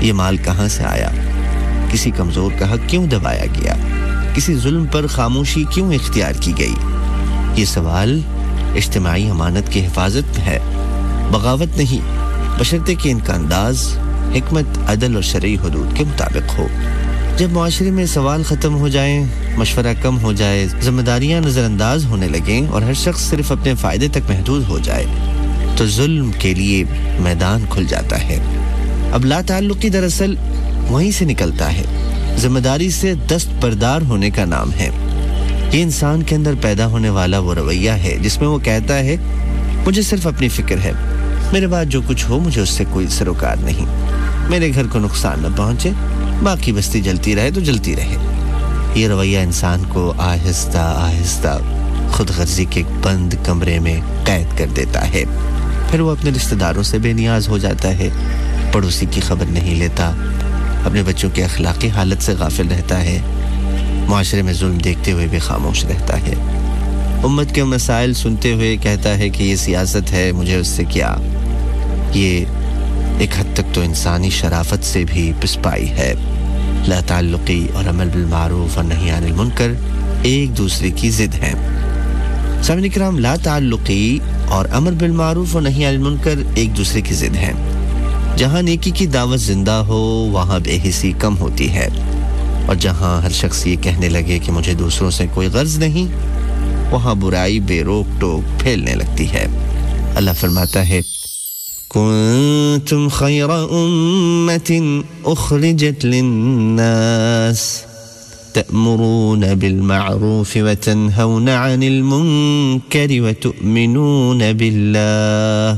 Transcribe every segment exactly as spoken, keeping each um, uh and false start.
یہ مال کہاں سے آیا؟ کسی کمزور کا حق کیوں دبایا گیا؟ کسی ظلم پر خاموشی کیوں اختیار کی گئی؟ یہ سوال اجتماعی امانت کی حفاظت ہے، بغاوت نہیں، بشرطے کہ ان کا انداز حکمت، عدل اور شرعی حدود کے مطابق ہو۔ جب معاشرے میں سوال ختم ہو جائیں، مشورہ کم ہو جائے، ذمہ داریاں نظر انداز ہونے لگیں اور ہر شخص صرف اپنے فائدے تک محدود ہو جائے تو ظلم کے لیے میدان کھل جاتا ہے۔ اب لا تعلقی دراصل وہیں سے نکلتا ہے، ذمہ داری سے دست بردار ہونے کا نام ہے۔ یہ انسان کے اندر پیدا ہونے والا وہ رویہ ہے جس میں وہ کہتا ہے مجھے صرف اپنی فکر ہے، میرے بعد جو کچھ ہو مجھے اس سے کوئی سروکار نہیں، میرے گھر کو نقصان نہ پہنچے، باقی بستی جلتی رہے تو جلتی رہے۔ یہ رویہ انسان کو آہستہ آہستہ خود غرضی کے ایک بند کمرے میں قید کر دیتا ہے۔ پھر وہ اپنے رشتہ داروں سے بے نیاز ہو جاتا ہے، پڑوسی کی خبر نہیں لیتا، اپنے بچوں کے اخلاقی حالت سے غافل رہتا ہے، معاشرے میں ظلم دیکھتے ہوئے بھی خاموش رہتا ہے، امت کے مسائل سنتے ہوئے کہتا ہے کہ یہ سیاست ہے، مجھے اس سے کیا۔ یہ ایک حد تک تو انسانی شرافت سے بھی پسپائی ہے۔ لا تعلقی اور عمل بالمعروف اور نہی عن المنکر ایک دوسرے کی ضد ہیں۔ سامعین کرام، لا تعلقی اور امر بالمعروف اور نہی عن المنکر ایک دوسرے کی ضد ہیں۔ جہاں نیکی کی دعوت زندہ ہو وہاں بے حسی کم ہوتی ہے، اور جہاں ہر شخص یہ کہنے لگے کہ مجھے دوسروں سے کوئی غرض نہیں، وہاں برائی بے روک ٹوک پھیلنے لگتی ہے۔ اللہ فرماتا ہے کنتم خیر امت اخرجت للناس تأمرون بالمعروف وتنہون عن المنکر وتؤمنون باللہ،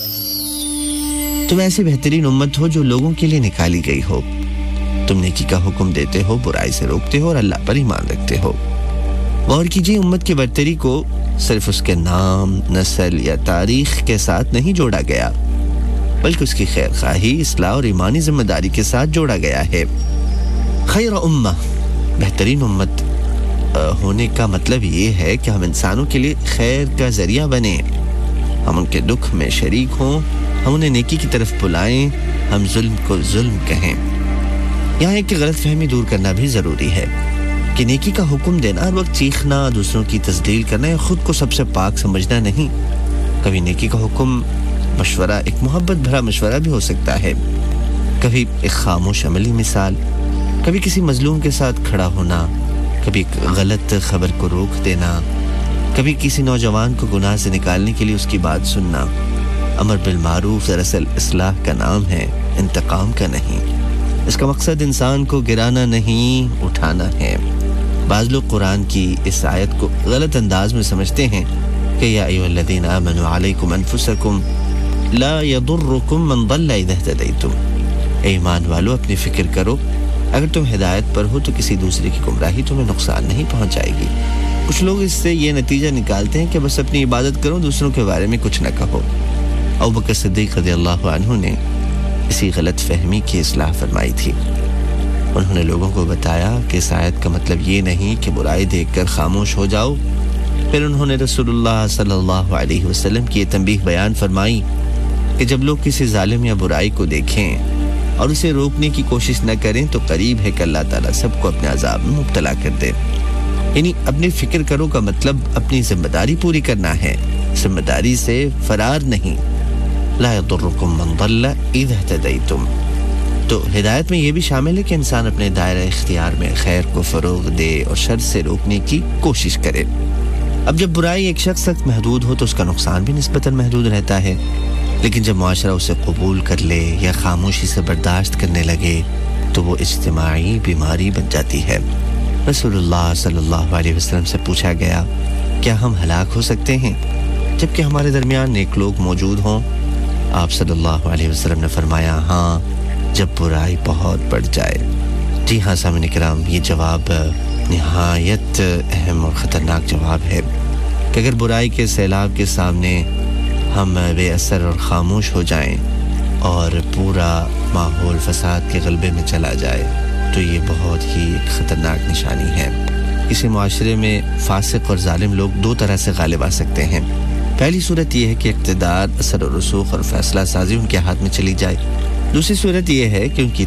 تم ایسی بہترین امت ہو جو لوگوں کے لیے نکالی گئی ہو، تم نیکی کا حکم دیتے ہو، برائی سے روکتے ہو اور اللہ پر ایمان رکھتے ہو۔ غور کیجئے، امت کی برتری کو صرف اس کے نام، نسل یا تاریخ کے ساتھ نہیں جوڑا گیا، بلکہ اس کی خیر خواہی، اصلاح اور ایمانی ذمہ داری کے ساتھ جوڑا گیا ہے۔ خیر امہ، بہترین امت ہونے کا مطلب یہ ہے کہ ہم انسانوں کے لیے خیر کا ذریعہ بنیں، ہم ان کے دکھ میں شریک ہوں، ہم انہیں نیکی کی طرف بلائیں، ہم ظلم کو ظلم کہیں۔ یہاں ایک غلط فہمی دور کرنا بھی ضروری ہے کہ نیکی کا حکم دینا ہر وقت چیخنا، دوسروں کی تذلیل کرنا یا خود کو سب سے پاک سمجھنا نہیں۔ کبھی نیکی کا حکم مشورہ، ایک محبت بھرا مشورہ بھی ہو سکتا ہے، کبھی ایک خاموش عملی مثال، کبھی کسی مظلوم کے ساتھ کھڑا ہونا، کبھی ایک غلط خبر کو روک دینا، کبھی کسی نوجوان کو گناہ سے نکالنے کے لیے اس کی بات سننا۔ امر بالمعروف دراصل اصلاح کا نام ہے، انتقام کا نہیں۔ اس کا مقصد انسان کو گرانا نہیں، اٹھانا ہے۔ بعض لوگ قرآن کی اس آیت کو غلط انداز میں سمجھتے ہیں کہ یا ایھا الذین آمنوا علیکم انفسکم لا یضرکم من ضل اذا اہتدیتم، اے ایمان والو اپنی فکر کرو، اگر تم ہدایت پر ہو تو کسی دوسرے کی گمراہی تمہیں نقصان نہیں پہنچائے گی۔ کچھ لوگ اس سے یہ نتیجہ نکالتے ہیں کہ بس اپنی عبادت کرو، دوسروں کے بارے میں کچھ نہ کہو۔ ابوبکر صدیق رضی اللہ عنہ نے اسی غلط فہمی کی اصلاح فرمائی تھی۔ انہوں نے لوگوں کو بتایا کہ اس آیت کا مطلب یہ نہیں کہ برائی دیکھ کر خاموش ہو جاؤ۔ پھر انہوں نے رسول اللہ صلی اللہ علیہ وسلم کی یہ تنبیہ بیان فرمائی کہ جب لوگ کسی ظالم یا برائی کو دیکھیں اور اسے روکنے کی کوشش نہ کریں تو قریب ہے کہ اللہ تعالیٰ سب کو اپنے عذاب میں مبتلا کر دے۔ یعنی اپنی فکر کرو کا مطلب اپنی ذمہ داری پوری کرنا ہے، ذمہ داری سے فرار نہیں۔ لا یضرکم من ضل اذا اہتدیتم، تو ہدایت میں یہ بھی شامل ہے کہ انسان اپنے دائرہ اختیار میں خیر کو فروغ دے اور شر سے روکنے کی کوشش کرے۔ اب جب برائی ایک شخص تک محدود ہو تو اس کا نقصان بھی نسبتاً محدود رہتا ہے، لیکن جب معاشرہ اسے قبول کر لے یا خاموشی سے برداشت کرنے لگے تو وہ اجتماعی بیماری بن جاتی ہے۔ رسول اللہ صلی اللہ علیہ وسلم سے پوچھا گیا کیا ہم ہلاک ہو سکتے ہیں جبکہ ہمارے درمیان نیک لوگ موجود ہوں؟ آپ صلی اللہ علیہ وسلم نے فرمایا ہاں، جب برائی بہت بڑھ جائے۔ جی ہاں سامعین کرام، یہ جواب نہایت اہم اور خطرناک جواب ہے کہ اگر برائی کے سیلاب کے سامنے ہم بے اثر اور خاموش ہو جائیں اور پورا ماحول فساد کے غلبے میں چلا جائے تو یہ بہت ہی ایک خطرناک نشانی ہے۔ کسی معاشرے میں فاسق اور ظالم لوگ دو طرح سے غالب آ سکتے ہیں۔ پہلی صورت یہ ہے کہ اقتدار، اثر و رسوخ اور فیصلہ سازی ان کے ہاتھ میں چلی جائے۔ دوسری صورت یہ ہے کہ ان کی